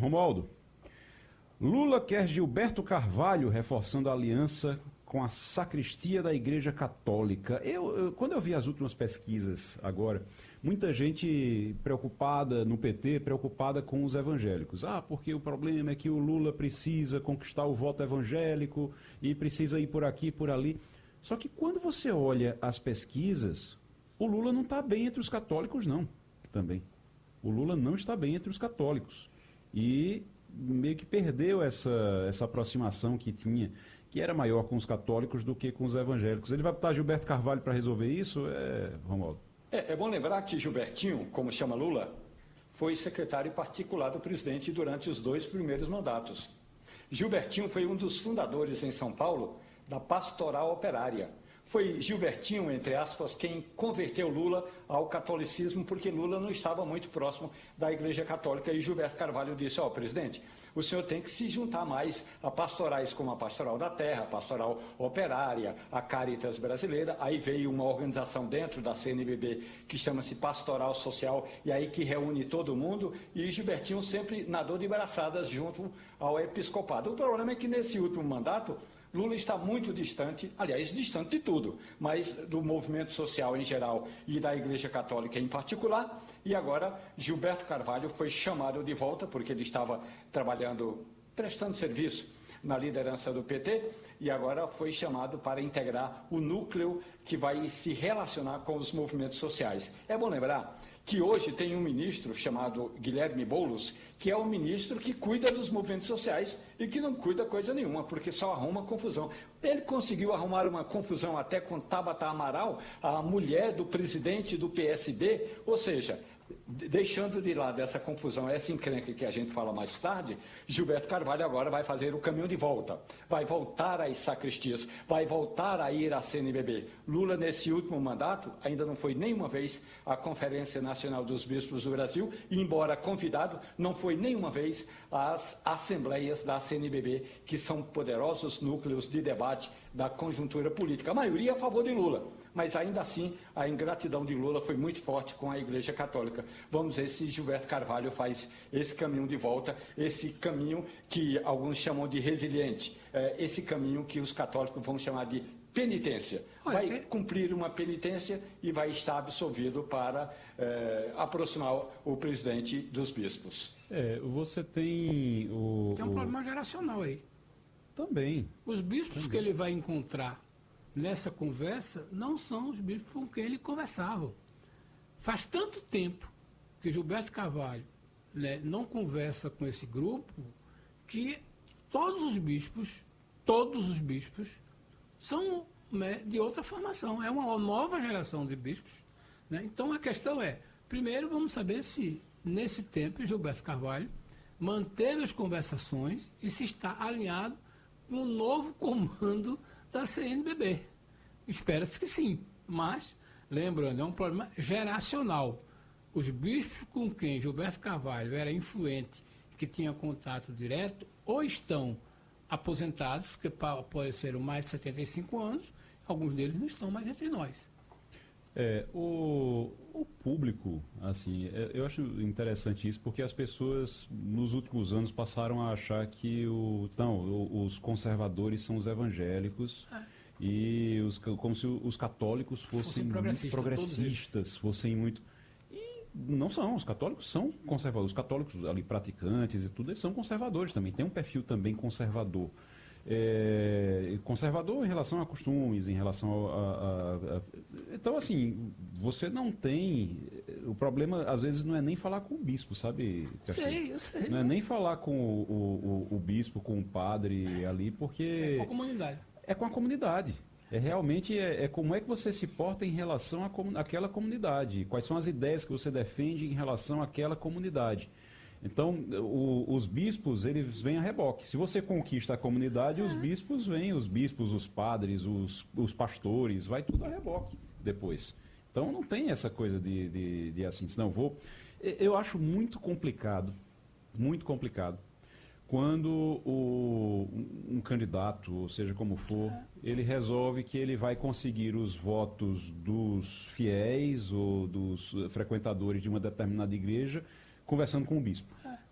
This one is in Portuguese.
Romualdo, Lula quer Gilberto Carvalho reforçando a aliança com a sacristia da Igreja Católica. Quando eu vi as últimas pesquisas agora, muita gente preocupada no PT, preocupada com os evangélicos. Porque o problema é que o Lula precisa conquistar o voto evangélico e precisa ir por aqui, por ali. Só que quando você olha as pesquisas, o Lula não está bem entre os católicos, não, também. O Lula não está bem entre os católicos. E meio que perdeu essa aproximação que tinha, que era maior com os católicos do que com os evangélicos. Ele vai botar Gilberto Carvalho para resolver isso, Romualdo? É bom lembrar que Gilbertinho, como chama Lula, foi secretário particular do presidente durante os 2 primeiros mandatos. Gilbertinho foi um dos fundadores em São Paulo da Pastoral Operária. Foi Gilbertinho, entre aspas, quem converteu Lula ao catolicismo, porque Lula não estava muito próximo da Igreja Católica, e Gilberto Carvalho disse: presidente, o senhor tem que se juntar mais a pastorais como a Pastoral da Terra, a Pastoral Operária, a Caritas Brasileira. Aí veio uma organização dentro da CNBB que chama-se Pastoral Social, e aí que reúne todo mundo, e Gilbertinho sempre nadou de braçadas junto ao episcopado. O problema é que nesse último mandato, Lula está muito distante, aliás, distante de tudo, mas do movimento social em geral e da Igreja Católica em particular. E agora Gilberto Carvalho foi chamado de volta, porque ele estava trabalhando, prestando serviço na liderança do PT, e agora foi chamado para integrar o núcleo que vai se relacionar com os movimentos sociais. É bom lembrar que hoje tem um ministro chamado Guilherme Boulos, que é o ministro que cuida dos movimentos sociais e que não cuida coisa nenhuma, porque só arruma confusão. Ele conseguiu arrumar uma confusão até com Tabata Amaral, a mulher do presidente do PSB, ou seja, deixando de lado essa confusão, essa encrenca que a gente fala mais tarde, Gilberto Carvalho agora vai fazer o caminho de volta, vai voltar às sacristias, vai voltar a ir à CNBB. Lula, nesse último mandato, ainda não foi nenhuma vez à Conferência Nacional dos Bispos do Brasil, e, embora convidado, não foi nenhuma vez às assembleias da CNBB, que são poderosos núcleos de debate da conjuntura política. A maioria é a favor de Lula, mas ainda assim a ingratidão de Lula foi muito forte com a Igreja Católica. Vamos ver se Gilberto Carvalho faz esse caminho de volta, esse caminho que alguns chamam de resiliente, esse caminho que os católicos vão chamar de penitência. Vai cumprir uma penitência e vai estar absolvido para aproximar o presidente dos bispos. Você tem Tem um problema geracional aí. Também. Os bispos que ele vai encontrar nessa conversa não são os bispos com quem ele conversava. Faz tanto tempo que Gilberto Carvalho, né, não conversa com esse grupo, que todos os bispos são, né, de outra formação. É uma nova geração de bispos, né? Então a questão é, primeiro vamos saber se nesse tempo Gilberto Carvalho manteve as conversações e se está alinhado com o novo comando da CNBB. Espera-se que sim, mas, lembrando, é um problema geracional. Os bispos com quem Gilberto Carvalho era influente, que tinha contato direto, ou estão aposentados, que pode ser mais de 75 anos, alguns deles não estão mais entre nós. O público, assim, eu acho interessante isso, porque as pessoas nos últimos anos passaram a achar que os conservadores são os evangélicos, e como se os católicos fossem muito progressistas, fossem muito... E não são, os católicos são conservadores, os católicos ali praticantes e tudo, eles são conservadores também, tem um perfil também conservador. Conservador em relação a costumes, em relação Então, assim, você não tem... O problema, às vezes, não é nem falar com o bispo, sabe? Eu sei. Não é nem falar com o bispo, com o padre ali, porque... É com a comunidade. É com a comunidade. Realmente como é que você se porta em relação àquela comunidade. Quais são as ideias que você defende em relação àquela comunidade. Então, os bispos, eles vêm a reboque. Se você conquista a comunidade, os bispos vêm, os bispos, os padres, os pastores, vai tudo a reboque depois. Então, não tem essa coisa de assim, senão eu acho muito complicado, quando um candidato, ou seja como for, ele resolve que ele vai conseguir os votos dos fiéis ou dos frequentadores de uma determinada igreja conversando com o bispo.